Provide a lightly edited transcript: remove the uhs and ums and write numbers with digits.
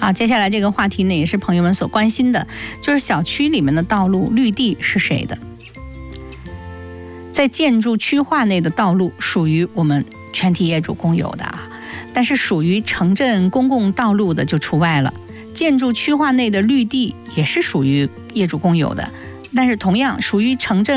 好，接下来这个话题呢，也是朋友们所关心的，就是小区里面的道路绿地是谁的？在建筑区划内的道路属于我们全体业主共有的啊，但是属于城镇公共道路的就除外了。建筑区划内的绿地也是属于业主共有的，但是同样属于城镇